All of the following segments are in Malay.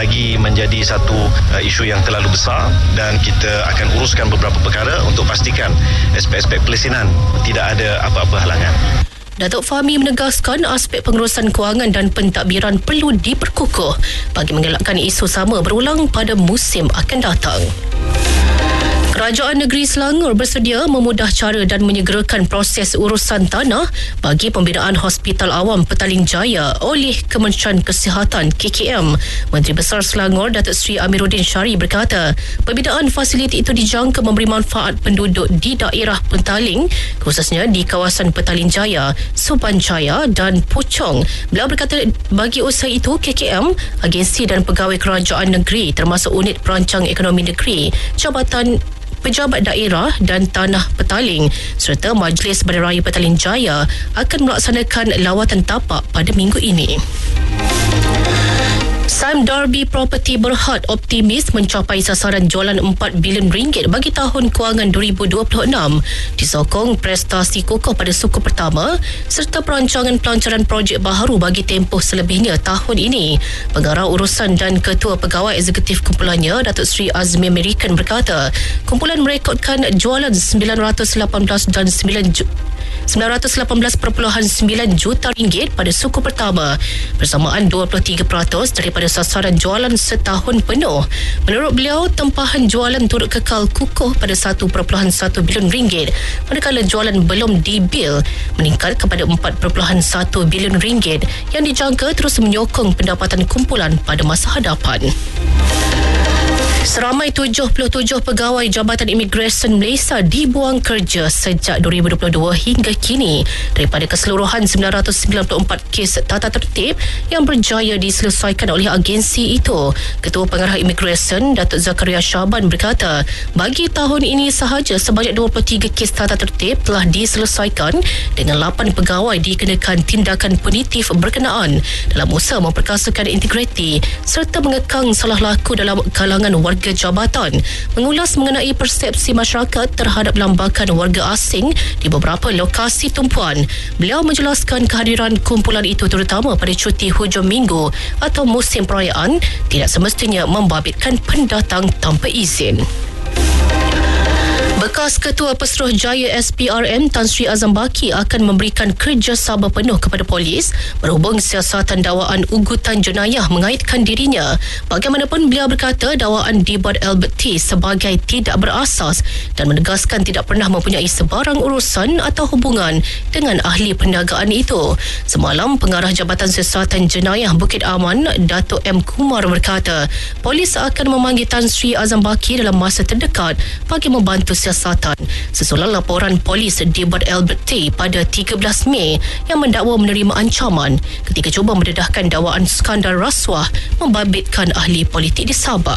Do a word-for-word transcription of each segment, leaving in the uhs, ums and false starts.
lagi menjadi satu uh, isu yang terlalu besar, dan kita akan uruskan beberapa perkara untuk pastikan aspek-aspek pelesinan tidak ada apa-apa halangan. Datuk Fahmi menegaskan aspek pengurusan kewangan dan pentadbiran perlu diperkukuh bagi mengelakkan isu sama berulang pada musim akan datang. Kerajaan Negeri Selangor bersedia memudah cara dan menyegerakan proses urusan tanah bagi pembinaan Hospital Awam Petaling Jaya oleh Kementerian Kesihatan K K M. Menteri Besar Selangor Datuk Seri Amiruddin Syari berkata, pembinaan fasiliti itu dijangka memberi manfaat penduduk di daerah Petaling, khususnya di kawasan Petaling Jaya, Subanjaya dan Puchong. Beliau berkata bagi usaha itu K K M, agensi dan pegawai kerajaan negeri termasuk unit perancang ekonomi negeri, Jabatan Pejabat Daerah dan Tanah Petaling serta Majlis Bandaraya Petaling Jaya akan melaksanakan lawatan tapak pada minggu ini. Sime Darby Property Berhad optimis mencapai sasaran jualan empat bilion ringgit bagi tahun kewangan dua ribu dua puluh enam, disokong prestasi kokoh pada suku pertama serta perancangan pelancaran projek baharu bagi tempoh selebihnya tahun ini. Pengarah urusan dan Ketua Pegawai Eksekutif kumpulannya, Datuk Seri Azmi American berkata, kumpulan merekodkan jualan sembilan ratus lapan belas dan sembilan ratus lapan belas perpuluhan sembilan juta ringgit pada suku pertama, bersamaan dua puluh tiga peratus daripada sasaran jualan setahun penuh. Menurut beliau, tempahan jualan turut kekal kukuh pada satu perpuluhan satu bilion ringgit, manakala jualan belum dibil meningkat kepada empat perpuluhan satu bilion ringgit yang dijangka terus menyokong pendapatan kumpulan pada masa hadapan. Seramai tujuh puluh tujuh pegawai Jabatan Imigresen Malaysia dibuang kerja sejak dua ribu dua puluh dua hingga kini daripada keseluruhan sembilan ratus sembilan puluh empat kes tata tertib yang berjaya diselesaikan oleh agensi itu. Ketua Pengarah Imigresen Datuk Zakaria Syaban berkata, bagi tahun ini sahaja sebanyak dua puluh tiga kes tata tertib telah diselesaikan dengan lapan pegawai dikenakan tindakan punitif berkenaan dalam usaha memperkasakan integriti serta mengekang salah laku dalam kalangan warga warga jabatan. Mengulas mengenai persepsi masyarakat terhadap lambakan warga asing di beberapa lokasi tumpuan, beliau menjelaskan kehadiran kumpulan itu terutama pada cuti hujung minggu atau musim perayaan tidak semestinya membabitkan pendatang tanpa izin. Bekas Ketua Pesuruhjaya S P R M Tan Sri Azam Baki akan memberikan kerjasama penuh kepada polis berhubung siasatan dakwaan ugutan jenayah mengaitkan dirinya. Bagaimanapun, beliau berkata dakwaan dibuat Albert T sebagai tidak berasas dan menegaskan tidak pernah mempunyai sebarang urusan atau hubungan dengan ahli perniagaan itu. Semalam, Pengarah Jabatan Siasatan Jenayah Bukit Aman Datuk M Kumar berkata polis akan memanggil Tan Sri Azam Baki dalam masa terdekat bagi membantu siasatan sesudah laporan polis dibuat Albert T pada tiga belas Mei yang mendakwa menerima ancaman ketika cuba mendedahkan dakwaan skandal rasuah membabitkan ahli politik di Sabah.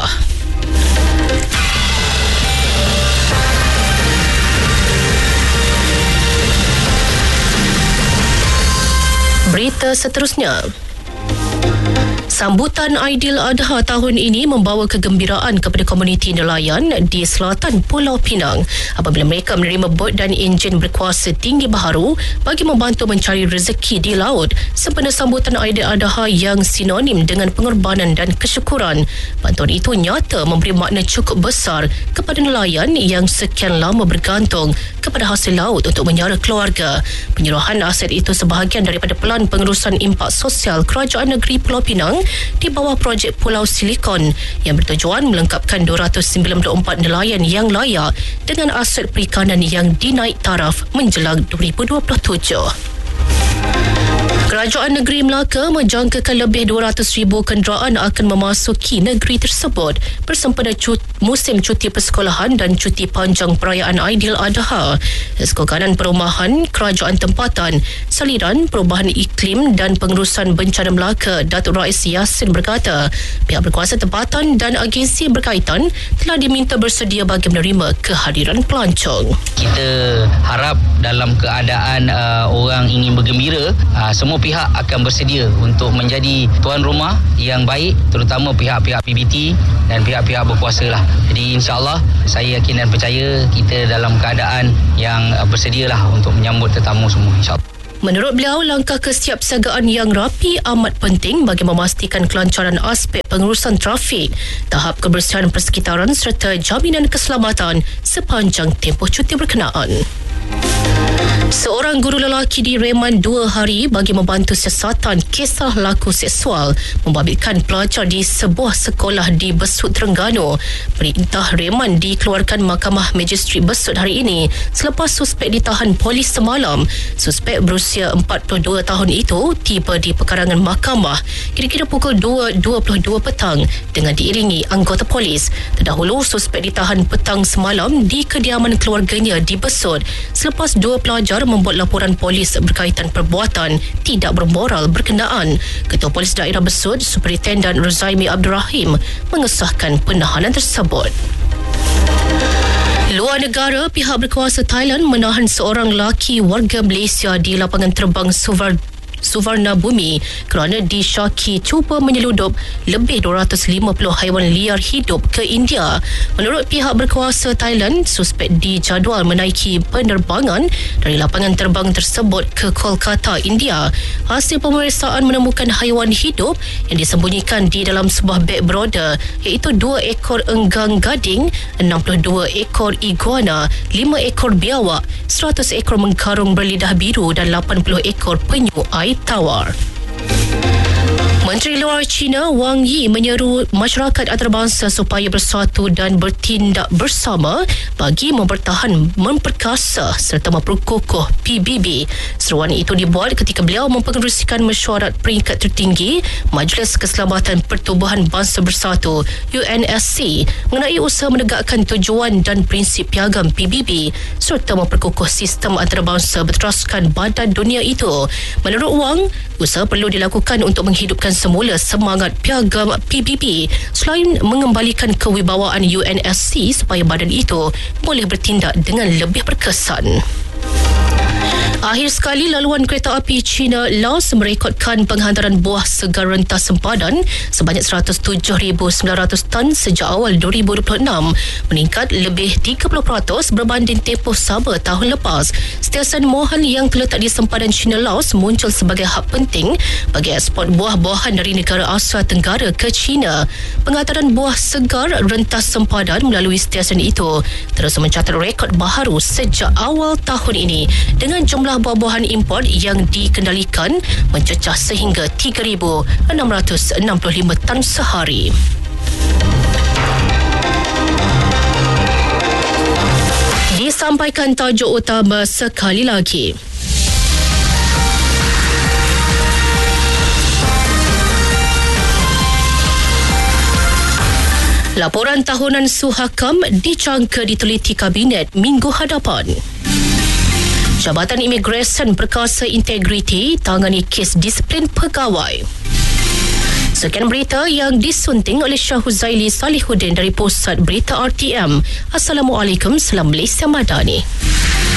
Berita seterusnya. Sambutan Aidiladha tahun ini membawa kegembiraan kepada komuniti nelayan di selatan Pulau Pinang apabila mereka menerima bot dan enjin berkuasa tinggi baharu bagi membantu mencari rezeki di laut sempena sambutan Aidiladha yang sinonim dengan pengorbanan dan kesyukuran. Bantuan itu nyata memberi makna cukup besar kepada nelayan yang sekian lama bergantung kepada hasil laut untuk menyara keluarga. Penyerahan aset itu sebahagian daripada Pelan Pengurusan Impak Sosial Kerajaan Negeri Pulau Pinang di bawah projek Pulau Silikon yang bertujuan melengkapkan dua ratus sembilan puluh empat nelayan yang layak dengan aset perikanan yang dinaik taraf menjelang dua ribu dua puluh tujuh. Kerajaan Negeri Melaka menjangkakan lebih dua ratus ribu kenderaan akan memasuki negeri tersebut bersempena cut- musim cuti persekolahan dan cuti panjang perayaan Aidiladha. Esko Kanan Perumahan Kerajaan Tempatan, Saliran, Perubahan Iklim dan Pengurusan Bencana Melaka, Datuk Rais Yassin berkata, pihak berkuasa tempatan dan agensi berkaitan telah diminta bersedia bagi menerima kehadiran pelancong. Kita harap dalam keadaan uh, orang ingin bergembira, uh, semua pihak akan bersedia untuk menjadi tuan rumah yang baik, terutama pihak-pihak P B T dan pihak-pihak berkuasa lah. Jadi insya-Allah saya yakin dan percaya kita dalam keadaan yang bersedialah untuk menyambut tetamu semua, insya-Allah. Menurut beliau, langkah kesiapsiagaan yang rapi amat penting bagi memastikan kelancaran aspek pengurusan trafik, tahap kebersihan persekitaran serta jaminan keselamatan sepanjang tempoh cuti berkenaan. Seorang guru lelaki direman dua hari bagi membantu siasatan kisah laku seksual membabitkan pelajar di sebuah sekolah di Besut, Terengganu. Perintah reman dikeluarkan Mahkamah Magistrat Besut hari ini selepas suspek ditahan polis semalam. Suspek berusia empat puluh dua tahun itu tiba di pekarangan mahkamah kira-kira pukul dua dua puluh dua petang dengan diiringi anggota polis. Terdahulu, suspek ditahan petang semalam di kediaman keluarganya di Besut selepas dua pelajar membuat laporan polis berkaitan perbuatan tidak bermoral berkenaan. Ketua Polis Daerah Besut, Superintendent Ruzaimi Abdul Rahim, mengesahkan penahanan tersebut. Luar negara, pihak berkuasa Thailand menahan seorang lelaki warga Malaysia di lapangan terbang Suvar Suvarnabhumi kerana disyaki cuba menyeludup lebih dua ratus lima puluh haiwan liar hidup ke India. Menurut pihak berkuasa Thailand, suspek dijadual menaiki penerbangan dari lapangan terbang tersebut ke Kolkata, India. Hasil pemeriksaan menemukan haiwan hidup yang disembunyikan di dalam sebuah beg berroda, iaitu dua ekor enggang gading, enam puluh dua ekor iguana, lima ekor biawak, seratus ekor mengkarung berlidah biru dan lapan puluh ekor penyu air tawar. Menteri Luar China Wang Yi menyeru masyarakat antarabangsa supaya bersatu dan bertindak bersama bagi mempertahan, memperkasa serta memperkukuh P B B. Seruan itu dibuat ketika beliau mempengerusikan mesyuarat peringkat tertinggi Majlis Keselamatan Pertubuhan Bangsa Bersatu U N S C mengenai usaha menegakkan tujuan dan prinsip piagam P B B serta memperkukuh sistem antarabangsa berteraskan badan dunia itu. Menurut Wang, usaha perlu dilakukan untuk menghidupkan semula semangat piagam P B B selain mengembalikan kewibawaan U N S C supaya badan itu boleh bertindak dengan lebih berkesan. Akhir sekali, laluan kereta api China-Laos merekodkan penghantaran buah segar rentas sempadan sebanyak seratus tujuh ribu sembilan ratus tan sejak awal dua ribu dua puluh enam, meningkat lebih tiga puluh peratus berbanding tempoh sama tahun lepas. Stesen mohon yang terletak di sempadan China-Laos muncul sebagai hub penting bagi ekspor buah-buahan dari negara Asia Tenggara ke China. Penghantaran buah segar rentas sempadan melalui stesen itu terus mencatat rekod baharu sejak awal tahun ini dengan jumlah buah-buahan import yang dikendalikan mencecah sehingga tiga ribu enam ratus enam puluh lima tan sehari. Disampaikan tajuk utama sekali lagi. Laporan tahunan Suhakam dicangka diteliti Kabinet minggu hadapan. Jabatan Imigresen Perkasa Integriti tangani kes disiplin pegawai. Sekian berita yang disunting oleh Syah Huzaili Salihuddin dari Pusat Berita R T M. Assalamualaikum, salam Malaysia Madani.